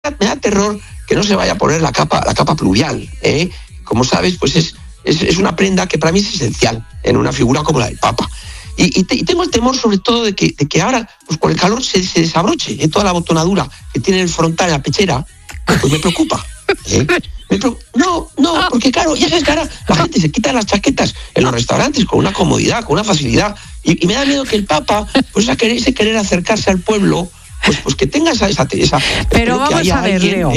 me da terror que no se vaya a poner la capa pluvial, ¿eh? Como sabes, pues es una prenda que para mí es esencial en una figura como la del Papa. Y tengo el temor sobre todo de que ahora, pues con el calor se desabroche toda la botonadura que tiene el frontal en la pechera, pues me preocupa. No, porque claro, ya sabes que ahora la gente se quita las chaquetas en los restaurantes con una comodidad, con una facilidad, y me da miedo que el Papa, pues ese querer acercarse al pueblo, pues que tenga esa pero vamos a ver, Leo,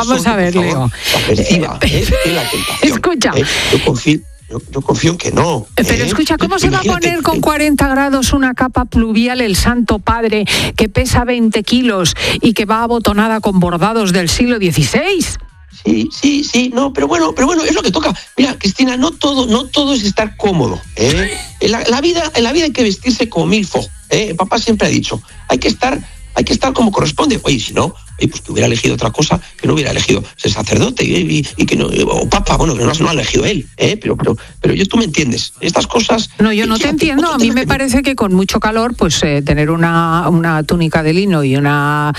escucha, yo confío en que no. Pero escucha, ¿cómo se va a poner con 40 grados una capa pluvial el Santo Padre que pesa 20 kilos y que va abotonada con bordados del siglo XVI? Sí, no, pero bueno, es lo que toca. Mira, Cristina, no todo es estar cómodo, ¿eh? En la vida hay que vestirse como milfo, ¿eh? Papá siempre ha dicho, hay que estar como corresponde. Oye, si no, pues que hubiera elegido otra cosa, que no hubiera elegido ser sacerdote y que no, o papa, bueno, que no ha elegido él, pero tú me entiendes. Estas cosas. No, yo no te entiendo. A mí me parece que con mucho calor, pues tener una túnica de lino y una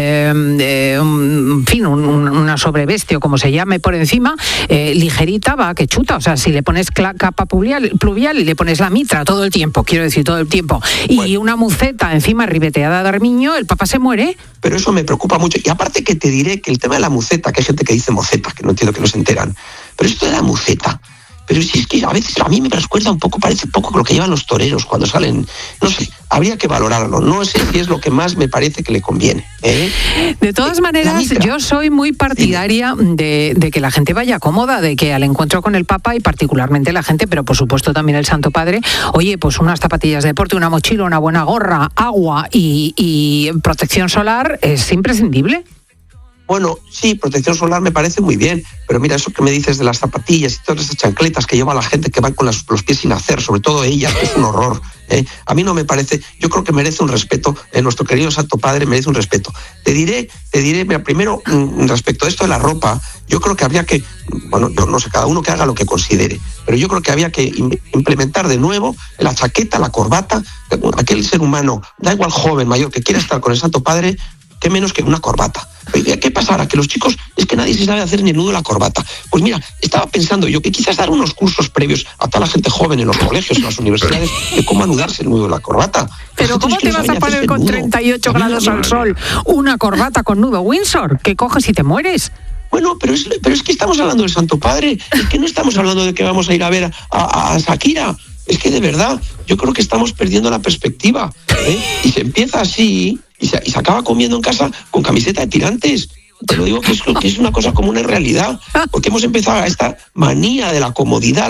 sobreveste o como se llame por encima, ligerita, va que chuta. O sea, si le pones capa pluvial y le pones la mitra todo el tiempo, y una muceta encima ribeteada de armiño, el Papa se muere. Pero eso me preocupa mucho. Y aparte que te diré que el tema de la muceta, que hay gente que dice moceta, que no entiendo, que no se enteran, pero esto de la muceta, pero si es que a veces a mí me recuerda un poco, parece un poco lo que llevan los toreros cuando salen, no sé, habría que valorarlo, no sé si es lo que más me parece que le conviene, ¿eh? De todas maneras, yo soy muy partidaria de que la gente vaya cómoda, de que al encuentro con el Papa y particularmente la gente, pero por supuesto también el Santo Padre, oye, pues unas zapatillas de deporte, una mochila, una buena gorra, agua y protección solar es imprescindible. Bueno, sí, protección solar me parece muy bien, pero mira, eso que me dices de las zapatillas y todas esas chancletas que lleva la gente que van con los pies sin hacer, sobre todo ellas, que es un horror. A mí no me parece, yo creo que merece un respeto, nuestro querido Santo Padre merece un respeto. Te diré, mira, primero, respecto a esto de la ropa, yo creo que habría que, bueno, yo no sé, cada uno que haga lo que considere, pero yo creo que había que implementar de nuevo la chaqueta, la corbata, aquel ser humano, da igual joven, mayor, que quiera estar con el Santo Padre, qué menos que una corbata. ¿Qué pasa ahora? Que los chicos, es que nadie se sabe hacer ni el nudo de la corbata. Pues mira, estaba pensando yo que quizás dar unos cursos previos a toda la gente joven en los colegios, en las universidades, de cómo anudarse el nudo de la corbata. Pero ¿cómo te vas a poner con 38 grados al sol una corbata con nudo Windsor? Que coges y te mueres. Bueno, pero es que estamos hablando del Santo Padre, es que no estamos hablando de que vamos a ir a ver a Shakira. Es que de verdad, yo creo que estamos perdiendo la perspectiva, ¿eh? Y se empieza así y se acaba comiendo en casa con camiseta de tirantes. Te lo digo que es una cosa como una realidad, porque hemos empezado a esta manía de la comodidad,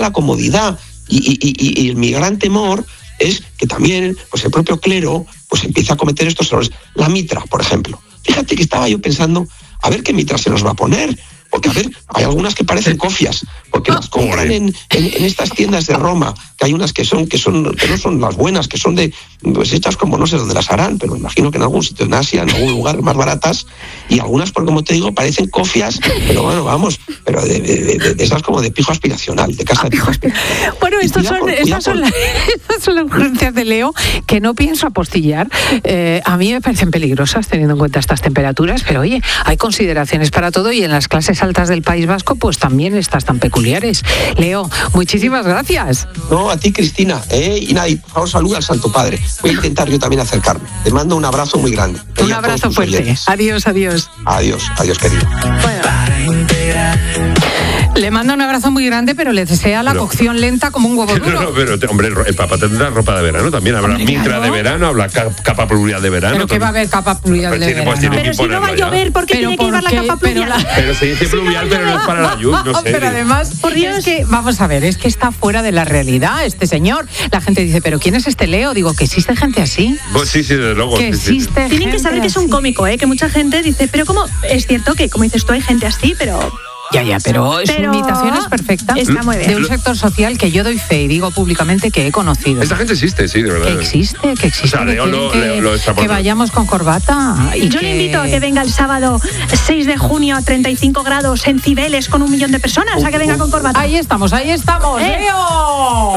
y mi gran temor es que también pues el propio clero pues empieza a cometer estos errores. La mitra, por ejemplo. Fíjate que estaba yo pensando, a ver qué mitra se nos va a poner. Porque, a ver, hay algunas que parecen cofias, porque las compran en estas tiendas de Roma, que hay unas que no son las buenas, que son pues hechas como no sé dónde las harán, pero me imagino que en algún sitio en Asia, en algún lugar más baratas, y algunas, por como te digo, parecen cofias, pero bueno, vamos, pero de esas como de pijo aspiracional, de casa de pijo aspiracional. Bueno, estas son las urgencias de Leo, que no pienso apostillar. A mí me parecen peligrosas teniendo en cuenta estas temperaturas, pero oye, hay consideraciones para todo y en las clases altas del País Vasco pues también estas tan peculiares. Leo, muchísimas gracias. No, a ti, Cristina, y nada, y por favor saluda al Santo Padre. Voy a intentar yo también acercarme. Te mando un abrazo muy grande. Un abrazo fuerte. Oyentes. Adiós. Adiós, querido. Bueno. Le manda un abrazo muy grande, pero le desea la cocción lenta como un huevo duro. No, pero hombre, el Papa tendrá ropa de verano también. Habrá mitra de verano, habrá capa pluvial de verano. ¿Pero qué va a haber capa pluvial de verano? Pero si no va a llover, ¿por qué tiene que llevar la capa pluvial? Pero se dice pluvial, pero no es para la lluvia, no sé. Pero además, por Dios, es que, vamos a ver, es que está fuera de la realidad este señor. La gente dice, ¿pero quién es este Leo? Digo, que existe gente así. Pues sí, desde luego. Que existe gente. Tienen que saber que es un cómico, que mucha gente dice, pero ¿cómo? Es cierto que, como dices tú, hay gente así, pero... Ya, pero su imitación es perfecta. Está muy bien. De un sector social que yo doy fe y digo públicamente que he conocido. Esta gente existe, sí, de verdad. Que existe. O sea, Leo que vayamos con corbata. Y yo le invito a que venga el sábado 6 de junio a 35 grados en Cibeles con 1 millón de personas, a que venga con corbata. Ahí estamos, Leo.